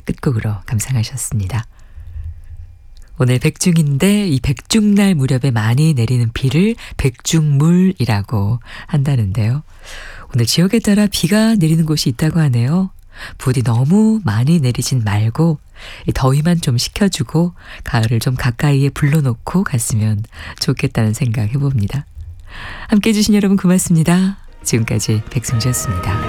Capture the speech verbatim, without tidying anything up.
끝곡으로 감상하셨습니다. 오늘 백중인데 이 백중날 무렵에 많이 내리는 비를 백중물이라고 한다는데요. 오늘 지역에 따라 비가 내리는 곳이 있다고 하네요. 부디 너무 많이 내리진 말고 더위만 좀 식혀주고 가을을 좀 가까이에 불러놓고 갔으면 좋겠다는 생각 해봅니다. 함께해 주신 여러분 고맙습니다. 지금까지 백승주였습니다.